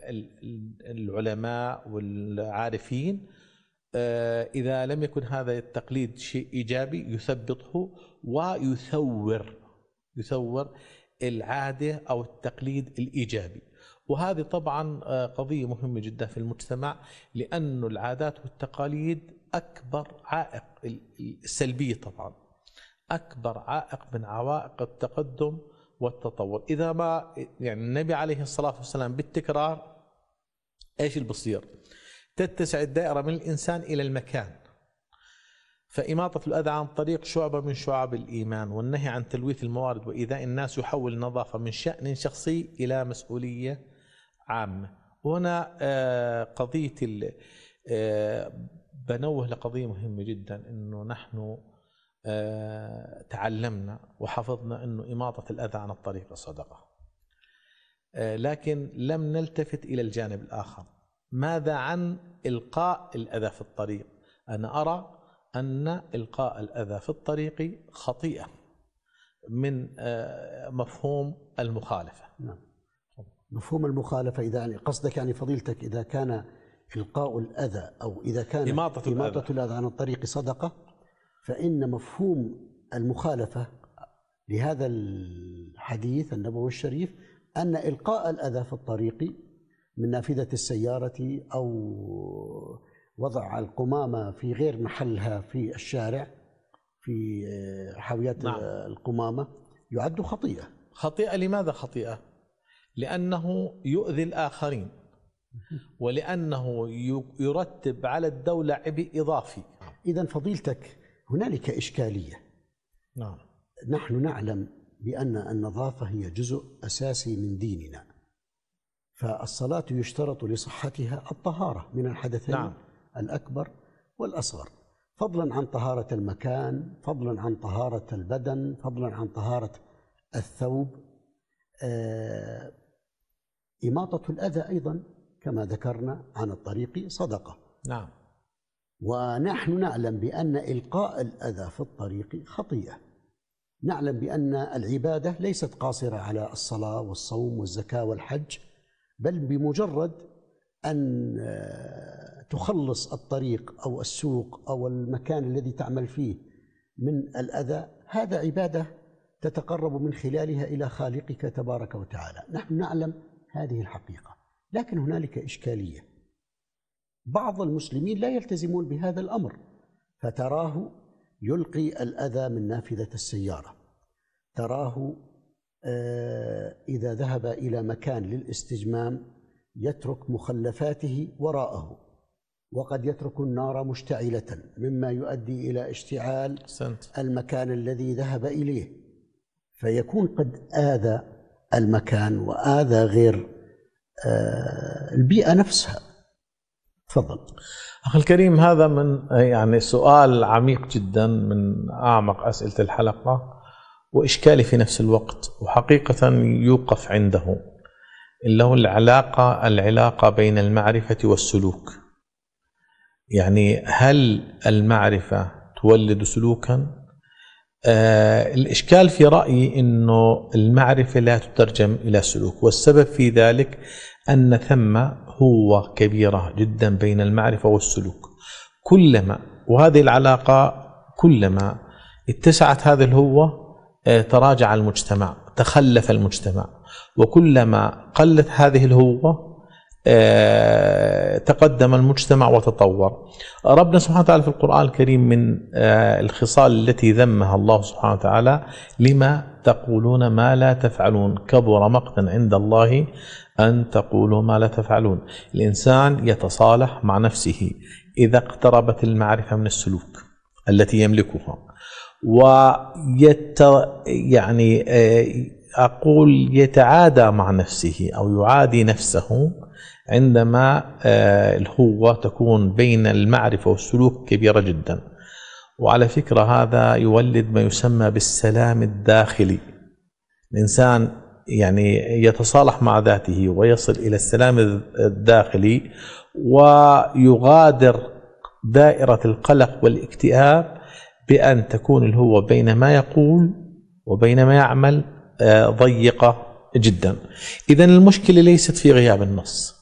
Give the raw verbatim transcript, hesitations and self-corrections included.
العلماء والعارفين إذا لم يكن هذا التقليد شيء إيجابي يثبطه ويثور يثور العادة أو التقليد الإيجابي. وهذه طبعا قضية مهمة جدا في المجتمع، لأن العادات والتقاليد أكبر عائق السلبية، طبعا أكبر عائق من عوائق التقدم والتطور. إذا ما يعني النبي عليه الصلاة والسلام بالتكرار إيش اللي بصير؟ تتسع الدائرة من الإنسان إلى المكان. فإماطة الأذى عن طريق شعبة من شعب الإيمان، والنهي عن تلويث الموارد وإيذاء الناس يحول النظافة من شأن شخصي إلى مسؤولية عامة. وهنا قضية بنوه لقضية مهمة جدا، إنه نحن تعلمنا وحفظنا إنه إماطة الأذى عن الطريق صدقة، لكن لم نلتفت إلى الجانب الآخر. ماذا عن إلقاء الأذى في الطريق؟ أنا أرى أن إلقاء الأذى في الطريق خطيئة من مفهوم المخالفة. نعم. مفهوم المخالفة، إذا يعني قصدك يعني فضيلتك إذا كان إلقاء الأذى أو إذا كان إماطة, إماطة الأذى عن الطريق صدقة، فإن مفهوم المخالفة لهذا الحديث النبوي الشريف أن إلقاء الأذى في الطريق من نافذة السيارة أو وضع القمامة في غير محلها في الشارع في حاويات نعم. القمامة يعد خطيئة. خطيئة لماذا خطيئة؟ لأنه يؤذي الآخرين، ولأنه يرتب على الدولة عبء إضافي. إذن فضيلتك هنالك إشكالية. نعم. نحن نعلم بأن النظافة هي جزء أساسي من ديننا، فالصلاة يشترط لصحتها الطهارة من الحدثين نعم. الأكبر والأصغر، فضلا عن طهارة المكان، فضلا عن طهارة البدن، فضلا عن طهارة الثوب. آه إماطة الأذى أيضا كما ذكرنا عن الطريق صدقة. نعم. ونحن نعلم بأن إلقاء الأذى في الطريق خطيئة. نعلم بأن العبادة ليست قاصرة على الصلاة والصوم والزكاة والحج، بل بمجرد أن تخلص الطريق أو السوق أو المكان الذي تعمل فيه من الأذى، هذا عبادة تتقرب من خلالها إلى خالقك تبارك وتعالى. نحن نعلم هذه الحقيقة، لكن هنالك إشكالية. بعض المسلمين لا يلتزمون بهذا الأمر، فتراه يلقي الأذى من نافذة السيارة، تراه إذا ذهب إلى مكان للاستجمام يترك مخلفاته وراءه، وقد يترك النار مشتعلة مما يؤدي إلى اشتعال المكان الذي ذهب إليه، فيكون قد آذى المكان وآذى غير البيئة نفسها. تفضل أخي الكريم، هذا من يعني سؤال عميق جدا من أعمق أسئلة الحلقة وإشكالي في نفس الوقت، وحقيقة يوقف عنده، اللي هو العلاقة العلاقة بين المعرفة والسلوك. يعني هل المعرفة تولد سلوكا؟ آه الإشكال في رأيي أنه المعرفة لا تترجم إلى سلوك، والسبب في ذلك أن ثم هو كبيرة جدا بين المعرفة والسلوك. كلما وهذه العلاقة كلما اتسعت هذه الهوة تراجع المجتمع، تخلف المجتمع، وكلما قلت هذه الهوة تقدم المجتمع وتطور. ربنا سبحانه وتعالى في القرآن الكريم من الخصال التي ذمها الله سبحانه وتعالى: لما تقولون ما لا تفعلون كبر مقتا عند الله أن تقولوا ما لا تفعلون. الإنسان يتصالح مع نفسه إذا اقتربت المعرفة من السلوك التي يملكها، ويت يعني أقول يتعادى مع نفسه أو يعادي نفسه عندما الهوة تكون بين المعرفة والسلوك كبيرة جدا. وعلى فكرة هذا يولد ما يسمى بالسلام الداخلي. الإنسان يعني يتصالح مع ذاته ويصل إلى السلام الداخلي، ويغادر دائرة القلق والاكتئاب بأن تكون الهوة بين ما يقول وبين ما يعمل ضيقة جدا. إذن المشكلة ليست في غياب النص،